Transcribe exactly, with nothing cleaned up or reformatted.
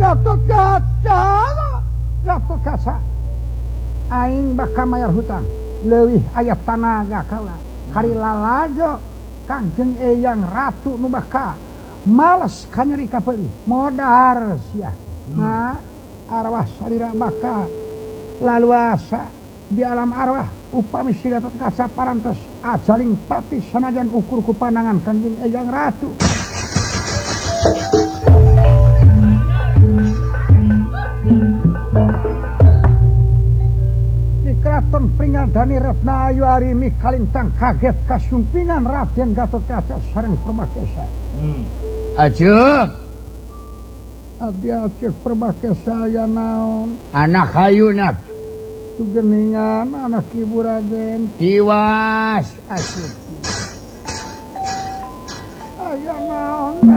Gatot Kaca Gatot Kaca aing bakal mayar hutang leuwih aya tanaga kaula kari lalajo Kangjeng Eyang Ratu nu bakal males kanyeri kapeuli modar sia nah arwah salira bakal laluasa di alam arwah upami si Gatot Kaca parantos ajaling pati sanajan ukur ku pandangan Kangjeng Eyang Ratu. Di Kraton Pringadani Retna Ayu Arimi kalintang kaget kasumpingan Raden Gatot Kaca sareng Purbakesa. Hmm. Ajeuk Abdi acek Purbakesa aya naon? anak hayuna Tugeningan anak ibu Raden. tiwas asup. Aya naon?